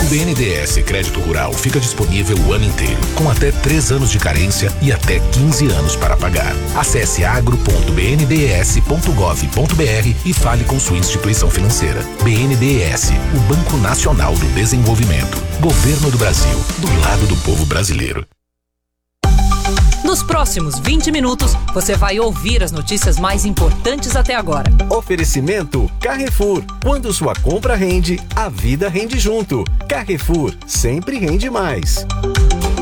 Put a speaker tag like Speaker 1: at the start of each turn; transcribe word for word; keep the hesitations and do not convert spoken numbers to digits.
Speaker 1: B N D E S Crédito Rural fica disponível o ano inteiro, com até três anos de carência e até quinze anos para pagar. Acesse agro ponto b n d e s ponto gov ponto b r e fale com sua instituição financeira. B N D E S, o Banco Nacional do Desenvolvimento. Governo do Brasil, do lado do povo brasileiro.
Speaker 2: Nos próximos vinte minutos, você vai ouvir as notícias mais importantes até agora.
Speaker 3: Oferecimento Carrefour. Quando sua compra rende, a vida rende junto. Carrefour, sempre rende mais.